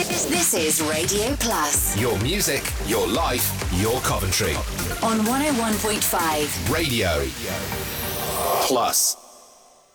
This is Radio Plus Your music, your life, your Coventry. on 101.5. Radio Plus.